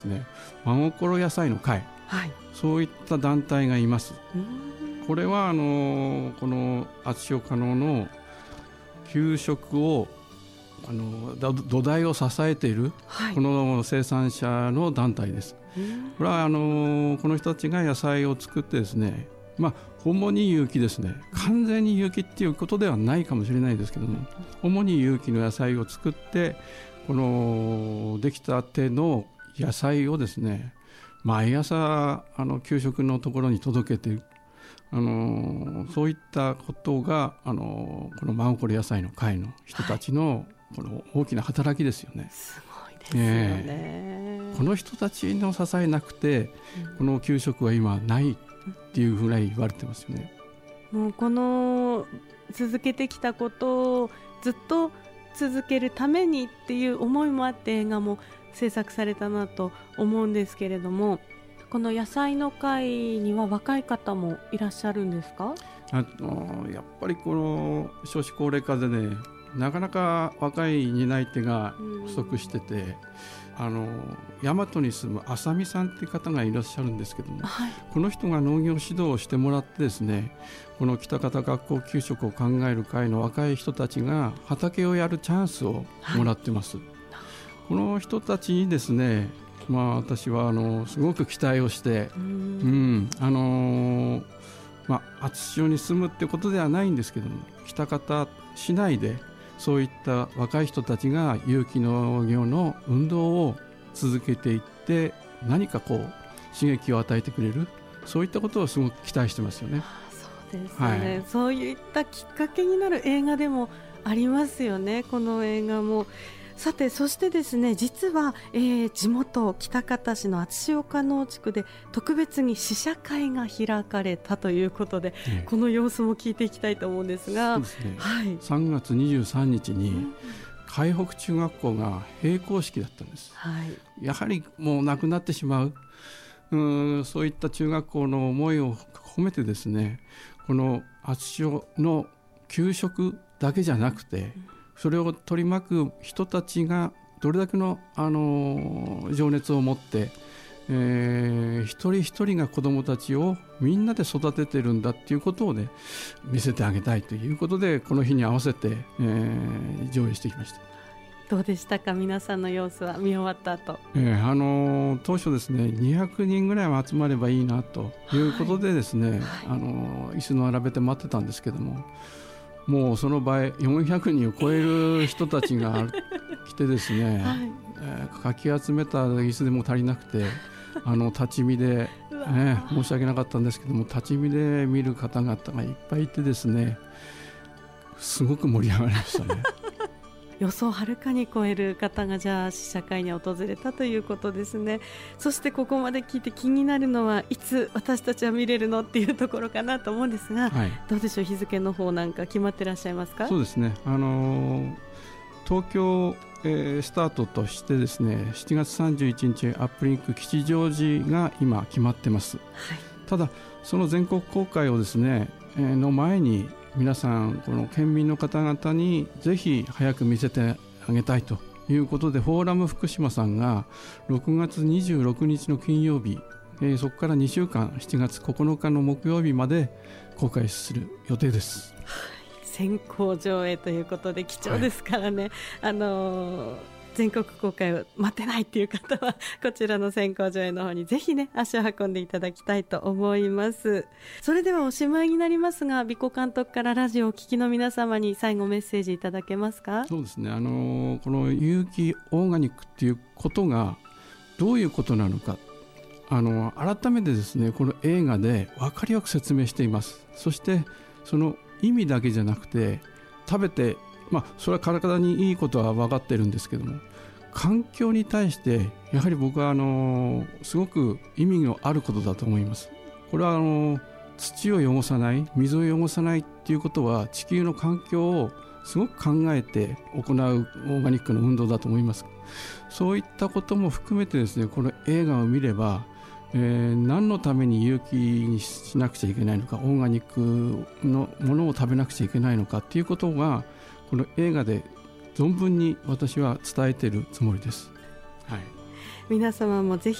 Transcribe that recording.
ね、真心野菜の会、 はい、 そういった団体がいます。これはこの厚塩加納の給食を土台を支えている、 はい、 この生産者の団体です。これはこの人たちが野菜を作ってですね、主に有機ですね、完全に有機っていうことではないかもしれないですけども、主に有機の野菜を作って、このできたての野菜をですね、毎朝給食のところに届けている、そういったことがこの真心野菜の会の人たちのこの大きな働きですよね。 すごいですよね。 この人たちの支えなくて、この給食は今ないっていうぐらい言われてますよね。 もうこの続けてきたことをずっと続けるためにっていう思いもあって映画も制作されたなと思うんですけれども、この野菜の会には若い方もいらっしゃるんですか？ やっぱりこの少子高齢化でね、なかなか若い担い手が不足してて、大和に住む浅見さんっていう方がいらっしゃるんですけども、 はい、 この人が農業指導をしてもらってですね、この北方学校給食を考える会の若い人たちが畑をやるチャンスをもらってます、はい、この人たちにですね、私はすごく期待をして、厚塩に住むってことではないんですけども、北方市内でそういった若い人たちが有機農業の運動を続けていって、何かこう刺激を与えてくれる、そういったことをすごく期待してますよね。 そうですね、はい、そういったきっかけになる映画でもありますよね、この映画も。さて、そしてですね、実は、地元喜多方市の厚塩加納地区で特別に試写会が開かれたということで、この様子も聞いていきたいと思うんですが、 そうですね、 はい、 3月23日に海北中学校が閉校式だったんです、 はい、 やはりもうなくなってしまう、そういった中学校の思いを込めてですね、この厚塩の給食だけじゃなくて、それを取り巻く人たちがどれだけの、情熱を持って、一人一人が子どもたちをみんなで育ててるんだっていうことをね、見せてあげたいということで、この日に合わせて、上映してきました。 どうでしたか、皆さんの様子は見終わった後。 当初ですね、200人ぐらいは集まればいいなということでですね、椅子の並べて待ってたんですけども、もうその場合400人を超える人たちが来てですね、かき集めた椅子でも足りなくて、立ち見で、申し訳なかったんですけども、立ち見で見る方々がいっぱいいてですね、すごく盛り上がりましたね。 予想をはるかに超える方がじゃあ試写会に訪れたということですね。そしてここまで聞いて気になるのは、いつ私たちは見れるのっていうところかなと思うんですが、どうでしょう、日付の方なんか決まってらっしゃいますか？ そうですね、東京、スタートとしてですね、7月31日アップリンク吉祥寺が今決まってます、ただその全国公開をですね、の前に皆さん、この県民の方々にぜひ早く見せてあげたいということで、フォーラム福島さんが6月26日の金曜日、そこから2週間、7月9日の木曜日まで公開する予定です。 先行上映ということで貴重ですからね、全国公開を待ってないっていう方はこちらの先行上映の方にぜひね、足を運んでいただきたいと思います。それではおしまいになりますが、美子監督からラジオをお聞きの皆様に最後メッセージいただけますか？ そうですね、この有機オーガニックっていうことがどういうことなのか、改めてですね、この映画で分かりよく説明しています。そしてその意味だけじゃなくて、食べてそれは体にいいことは分かってるんですけども、環境に対してやはり僕はすごく意味のあることだと思います。これは土を汚さない、水を汚さないっていうことは、地球の環境をすごく考えて行うオーガニックの運動だと思います。そういったことも含めてですね、この映画を見れば、何のために有機にしなくちゃいけないのか、オーガニックのものを食べなくちゃいけないのかっていうことが、この映画で存分に私は伝えているつもりです。 皆様もぜひ